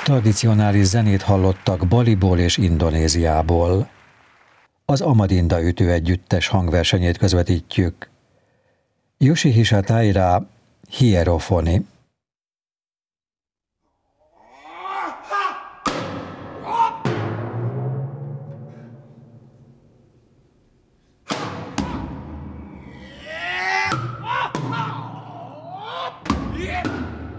Tradicionális zenét hallottak Baliból és Indonéziából. Az Amadinda ütő együttes hangversenyét közvetítjük. Yoshihisa Taira, Hierofoni.